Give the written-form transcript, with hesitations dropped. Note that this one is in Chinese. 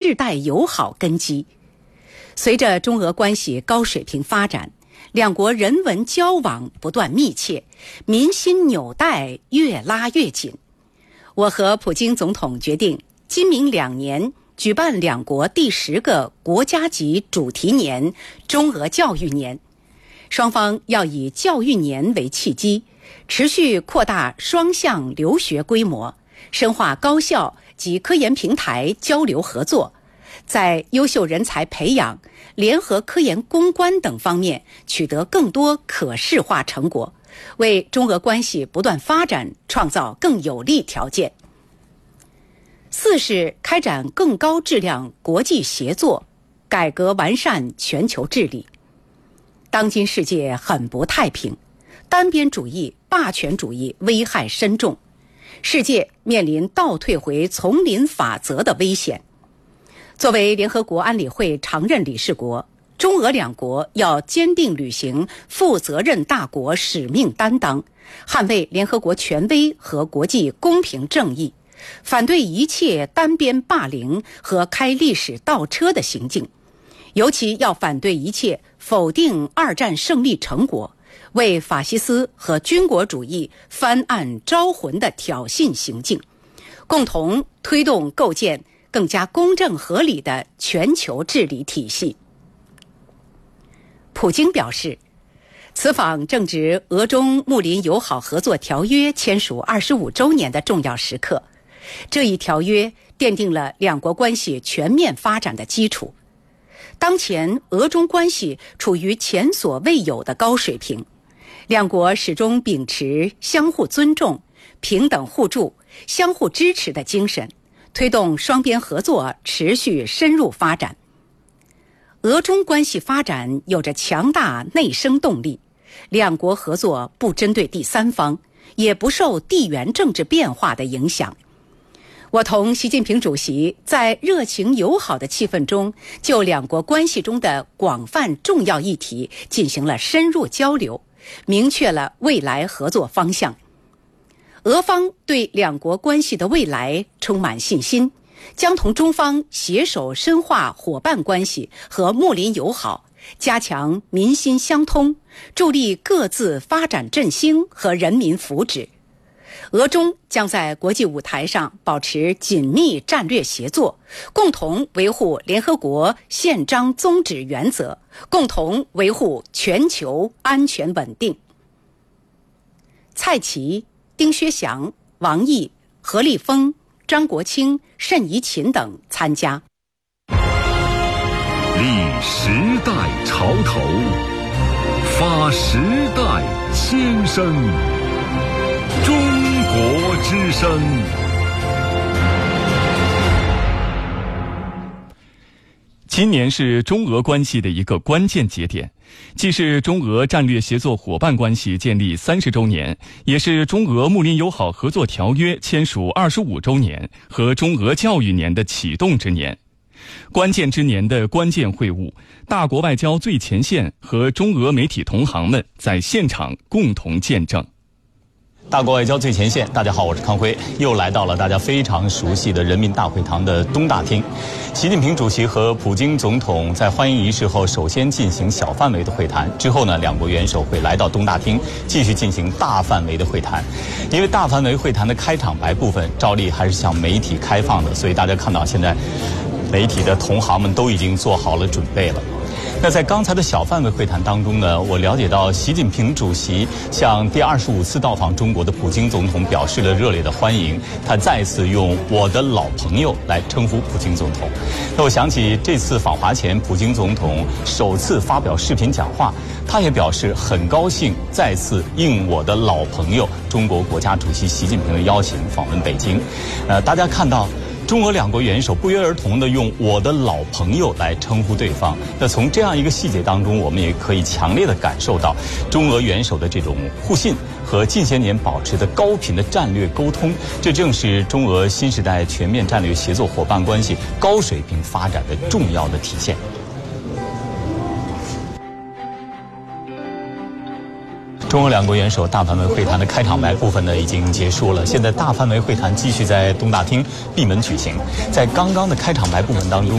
世代友好根基。随着中俄关系高水平发展，两国人文交往不断密切，民心纽带越拉越紧。我和普京总统决定，今明2年举办两国第10个国家级主题年——中俄教育年。双方要以教育年为契机，持续扩大双向留学规模，深化高校及科研平台交流合作，在优秀人才培养、联合科研攻关等方面取得更多可视化成果，为中俄关系不断发展创造更有利条件。4是开展更高质量国际协作，改革完善全球治理。当今世界很不太平，单边主义、霸权主义危害深重，世界面临倒退回丛林法则的危险。作为联合国安理会常任理事国，中俄两国要坚定履行负责任大国使命担当，捍卫联合国权威和国际公平正义，反对一切单边霸凌和开历史倒车的行径，尤其要反对一切否定2战胜利成果、为法西斯和军国主义翻案招魂的挑衅行径，共同推动构建更加公正合理的全球治理体系。普京表示，此访正值俄中睦邻友好合作条约签署25周年的重要时刻，这一条约奠定了两国关系全面发展的基础。当前俄中关系处于前所未有的高水平，两国始终秉持相互尊重、平等互助、相互支持的精神，推动双边合作持续深入发展。俄中关系发展有着强大内生动力，两国合作不针对第三方，也不受地缘政治变化的影响。我同习近平主席在热情友好的气氛中，就两国关系中的广泛重要议题进行了深入交流，明确了未来合作方向。俄方对两国关系的未来充满信心，将同中方携手深化伙伴关系和睦邻友好，加强民心相通，助力各自发展振兴和人民福祉。俄中将在国际舞台上保持紧密战略协作，共同维护联合国宪章宗旨原则，共同维护全球安全稳定。蔡奇、丁薛祥、王毅、何立峰、张国清、单怡琴等参加。 立时代潮头，发时代先声，中国之声。 今年是中俄关系的一个关键节点，既是中俄战略协作伙伴关系建立30周年，也是中俄睦邻友好合作条约签署25周年和中俄教育年的启动之年。关键之年的关键会晤，大国外交最前线和中俄媒体同行们在现场共同见证。 大国外交最前线，大家好，我是康辉，又来到了大家非常熟悉的人民大会堂的东大厅。习近平主席和普京总统在欢迎仪式后，首先进行小范围的会谈，之后呢，两国元首会来到东大厅继续进行大范围的会谈。因为大范围会谈的开场白部分照例还是向媒体开放的，所以大家看到现在媒体的同行们都已经做好了准备了。那在刚才的小范围会谈当中呢，我了解到习近平主席向第25次到访中国的普京总统表示了热烈的欢迎，他再次用我的老朋友来称呼普京总统。那我想起这次访华前普京总统首次发表视频讲话，他也表示很高兴再次应我的老朋友中国国家主席习近平的邀请访问北京。大家看到中俄两国元首不约而同地用我的老朋友来称呼对方，那从这样一个细节当中，我们也可以强烈地感受到中俄元首的这种互信和近些年保持的高频的战略沟通，这正是中俄新时代全面战略协作伙伴关系高水平发展的重要的体现。中俄两国元首大范围会谈的开场白部分呢已经结束了，现在大范围会谈继续在东大厅闭门举行。在刚刚的开场白部分当中，